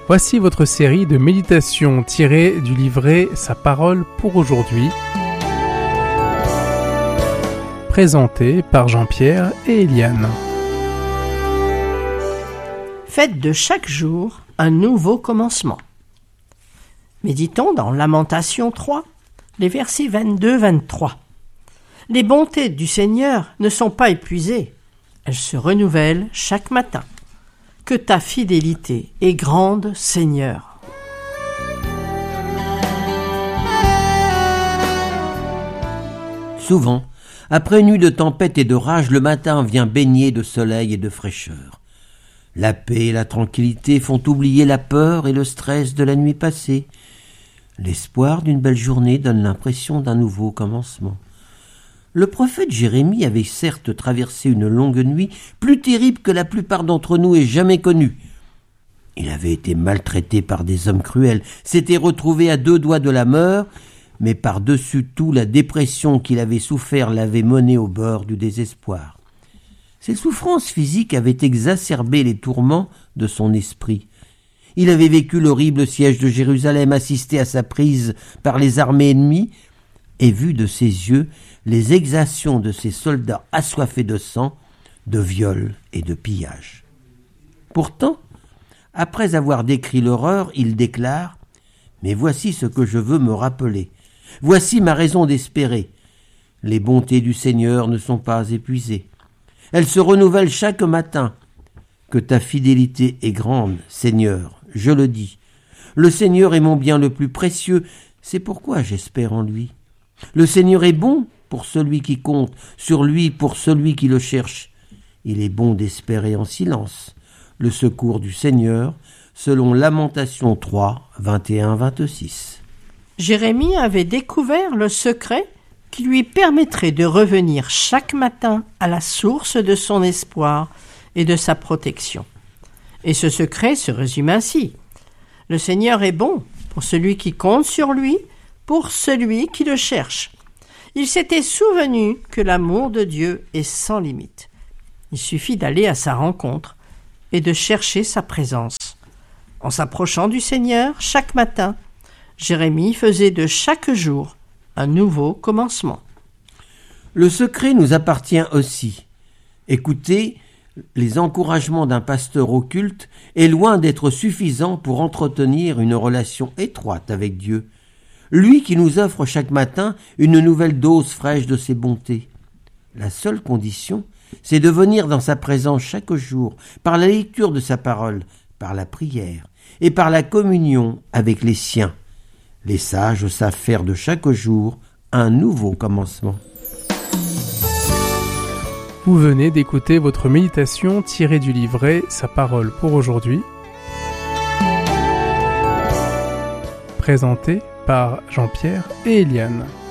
Voici votre série de méditations tirées du livret Sa parole pour aujourd'hui, présentée par Jean-Pierre et Eliane. Faites de chaque jour un nouveau commencement. Méditons dans Lamentations 3, les versets 22-23. Les bontés du Seigneur ne sont pas épuisées, elles se renouvellent chaque matin. Que ta fidélité est grande, Seigneur. Souvent, après une nuit de tempête et de rage, le matin vient baigné de soleil et de fraîcheur. La paix et la tranquillité font oublier la peur et le stress de la nuit passée. L'espoir d'une belle journée donne l'impression d'un nouveau commencement. Le prophète Jérémie avait certes traversé une longue nuit, plus terrible que la plupart d'entre nous aient jamais connue. Il avait été maltraité par des hommes cruels, s'était retrouvé à 2 doigts de la mort, mais par-dessus tout, la dépression qu'il avait souffert l'avait mené au bord du désespoir. Ces souffrances physiques avaient exacerbé les tourments de son esprit. Il avait vécu l'horrible siège de Jérusalem, assisté à sa prise par les armées ennemies, et vu de ses yeux les exactions de ces soldats assoiffés de sang, de viols et de pillage. Pourtant, après avoir décrit l'horreur, il déclare « Mais voici ce que je veux me rappeler. Voici ma raison d'espérer. Les bontés du Seigneur ne sont pas épuisées. Elles se renouvellent chaque matin. Que ta fidélité est grande, Seigneur, je le dis. Le Seigneur est mon bien le plus précieux, c'est pourquoi j'espère en lui. Le Seigneur est bon pour celui qui compte, sur lui pour celui qui le cherche. Il est bon d'espérer en silence le secours du Seigneur, selon Lamentations 3, 21-26. Jérémie avait découvert le secret qui lui permettrait de revenir chaque matin à la source de son espoir et de sa protection. Et ce secret se résume ainsi. Le Seigneur est bon pour celui qui compte sur lui, pour celui qui le cherche. Il s'était souvenu que l'amour de Dieu est sans limite. Il suffit d'aller à sa rencontre et de chercher sa présence. En s'approchant du Seigneur chaque matin, Jérémie faisait de chaque jour un nouveau commencement. Le secret nous appartient aussi. Écoutez, les encouragements d'un pasteur occulte est loin d'être suffisant pour entretenir une relation étroite avec Dieu. Lui qui nous offre chaque matin une nouvelle dose fraîche de ses bontés. La seule condition, c'est de venir dans sa présence chaque jour, par la lecture de sa parole, par la prière et par la communion avec les siens. Les sages savent faire de chaque jour un nouveau commencement. Vous venez d'écouter votre méditation tirée du livret Sa parole pour aujourd'hui, présentée par Jean-Pierre et Eliane.